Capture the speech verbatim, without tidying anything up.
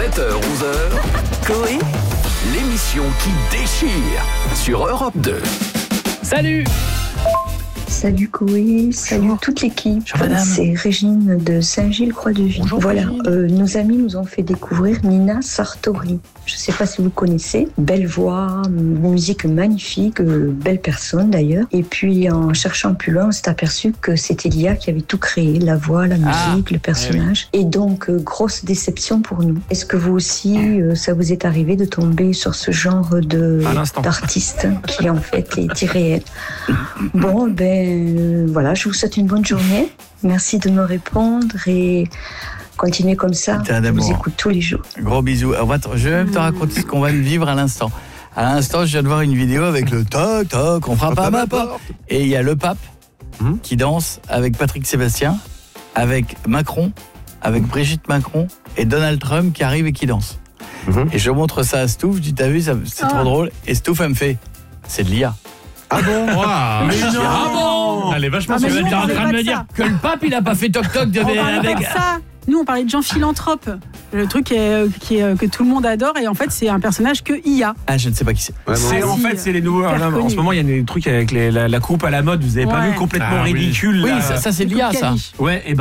sept heures onze heures, Coé, l'émission qui déchire sur Europe deux. Salut. Salut Coé, salut Bonjour. toute l'équipe. Bonjour, C'est Régine de Saint-Gilles-Croix-de-Vie. Bonjour, Voilà, Régine. euh, nos amis nous ont fait découvrir Nina Sartori. Je ne sais pas si vous connaissez. Belle voix, musique magnifique, euh, belle personne d'ailleurs. Et puis en cherchant plus loin, on s'est aperçu que c'était Lia qui avait tout créé, la voix, la musique, Ah, le personnage. Et donc, euh, grosse déception pour nous. Est-ce que vous aussi, euh, ça vous est arrivé de tomber sur ce genre de, À l'instant. d'artiste qui en fait est irréel? Bon, ben euh, voilà, je vous souhaite une bonne journée. Merci de me répondre et continuez comme ça. Terre Je vous d'amour. écoute tous les jours. Gros bisous. Alors, attends, je vais même te raconter ce qu'on va vivre à l'instant. À l'instant, je viens de voir une vidéo avec le toc toc, on frappe à ma porte. Et il y a le pape Hum. qui danse avec Patrick Sébastien, avec Macron, avec Brigitte Macron et Donald Trump qui arrive et qui danse. Mhm. Et je montre ça à Stouff, je dis t'as vu, ça- c'est Ah. trop drôle. Et Stouff, elle me fait, c'est de l'I A. Ah bon? Mais non. Ah bon? Elle est vachement Ah, mais Tu nous, es on en parlait train pas de me de dire ça. que le pape, il a pas fait toc toc de On parlait avec. pas de ça. Nous, on parlait de Jean Philanthrope. Le truc est, qui est, que tout le monde adore. Et en fait, c'est un personnage que I A. Ah, je ne sais pas qui c'est. C'est, Ah, en si, fait, c'est les nouveaux. hyper là, en connu. ce moment, il y a des trucs avec les- la, la coupe à la mode. Vous avez pas Ouais. vu complètement Ah oui. ridicule Oui, là. ça, ça c'est de l'I A, ça. Caniche. Ouais, et